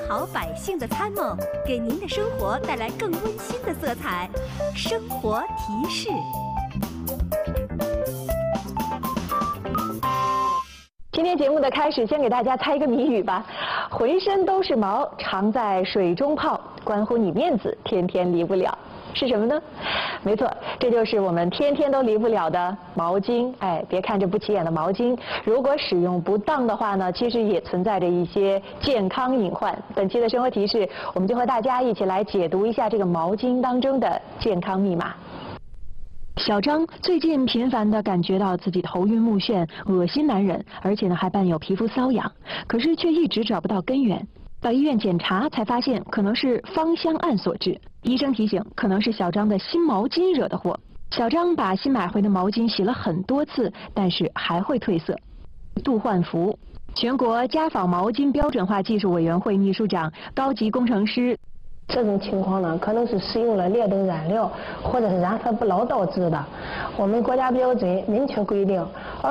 好百姓的参谋，给您的生活带来更温馨的色彩。生活提示。 今天节目的开始，先给大家猜一个谜语吧。浑身都是毛，常在水中泡，关乎你面子，天天离不了，是什么呢？没错，这就是我们天天都离不了的毛巾。哎，别看这不起眼的毛巾，如果使用不当的话呢，其实也存在着一些健康隐患。本期的生活提示，我们就和大家一起来解读一下这个毛巾当中的健康密码。小张最近频繁地感觉到自己头晕目眩、恶心难忍，而且呢还伴有皮肤瘙痒，可是却一直找不到根源。到医院检查才发现，可能是芳香胺所致。医生提醒，可能是小张的新毛巾惹的祸。小张把新买回的毛巾洗了很多次，但是还会褪色。杜焕福，全国家纺毛巾标准化技术委员会秘书长、高级工程师。 这种情况呢，可能是使用了劣等染料或者是染色不牢导致的。我们国家标准明确规定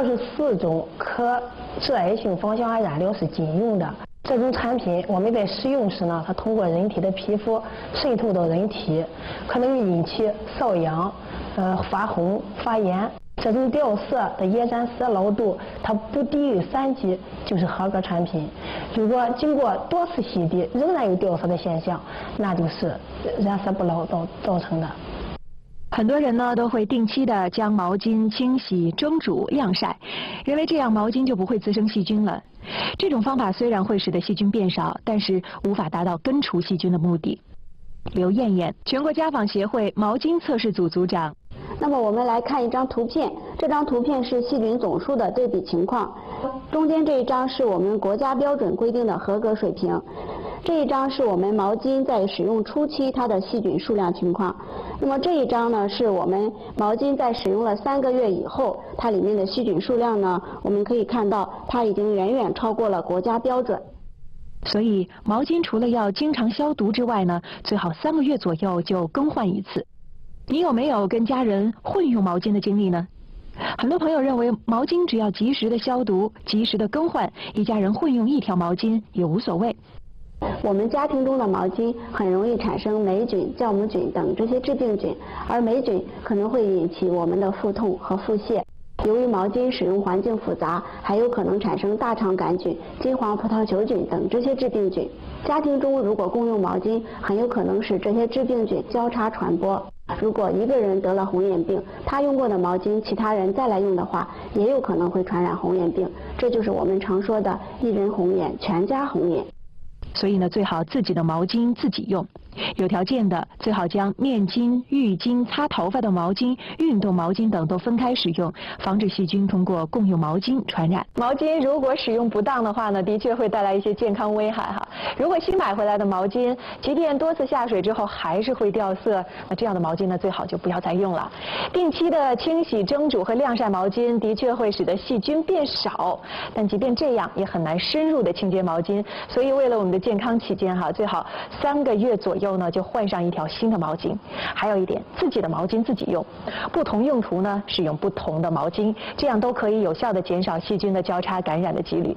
，24种可致癌性芳香胺染料是禁用的。这种产品我们在使用时呢，它通过人体的皮肤渗透到人体，可能引起瘙痒、发红、发炎。这种掉色的野染色牢度，它不低于3级就是合格产品。如果经过多次洗涤仍然有掉色的现象，那就是染色不牢造成的。 很多人呢都会定期的将毛巾清洗、蒸煮、晾晒，认为这样毛巾就不会滋生细菌了。这种方法虽然会使得细菌变少，但是无法达到根除细菌的目的。刘艳艳，全国家纺协会毛巾测试组组长。 那么我们来看一张图片，这张图片是细菌总数的对比情况，中间这一张是我们国家标准规定的合格水平，这一张是我们毛巾在使用初期它的细菌数量情况，那么这一张呢是我们毛巾在使用了3个月以后，它里面的细菌数量呢，我们可以看到它已经远远超过了国家标准。 所以毛巾除了要经常消毒之外呢，最好3个月左右就更换一次。你有没有跟家人混用毛巾的经历呢？很多朋友认为毛巾只要及时的消毒、及时的更换，一家人混用一条毛巾也无所谓。 我们家庭中的毛巾很容易产生霉菌、酵母菌等这些致病菌，而霉菌可能会引起我们的腹痛和腹泻。由于毛巾使用环境复杂，还有可能产生大肠杆菌、金黄葡萄球菌等这些致病菌。家庭中如果共用毛巾，很有可能使这些致病菌交叉传播。如果一个人得了红眼病，他用过的毛巾其他人再来用的话，也有可能会传染红眼病。这就是我们常说的一人红眼，全家红眼。 所以呢，最好自己的毛巾自己用。有条件的，最好将面巾、浴巾、擦头发的毛巾、运动毛巾等都分开使用，防止细菌通过共用毛巾传染。毛巾如果使用不当的话呢，的确会带来一些健康危害哈。如果新买回来的毛巾，即便多次下水之后还是会掉色，那这样的毛巾呢，最好就不要再用了。定期的清洗、蒸煮和晾晒毛巾，的确会使得细菌变少，但即便这样，也很难深入的清洁毛巾。所以为了我们的健康起见哈，最好3个月左右呢就换上一条新的毛巾。还有一点，自己的毛巾自己用，不同用途呢使用不同的毛巾，这样都可以有效的减少细菌的交叉感染的几率。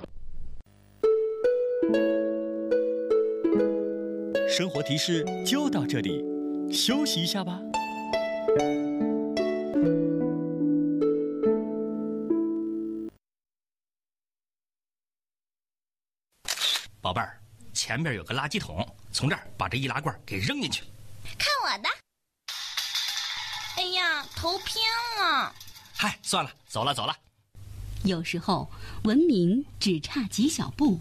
生活提示就到这里，休息一下吧。宝贝儿，前边有个垃圾桶，从这儿把这易拉罐给扔进去。 看我的！哎呀，头偏了。 嗨，算了，走了。 有时候文明只差几小步。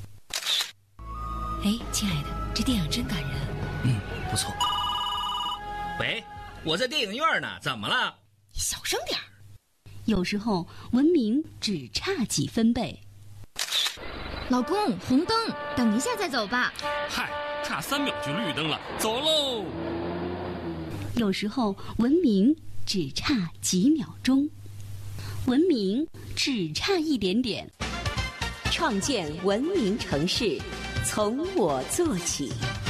哎，亲爱的，这电影真感人。 不错。喂，我在电影院呢，怎么了？ 你小声点儿。 有时候文明只差几分贝。 老公，红灯，等一下再走吧。 嗨，差3秒就绿灯了，走喽。 有时候文明只差几秒钟，文明只差一点点。 创建文明城市，从我做起。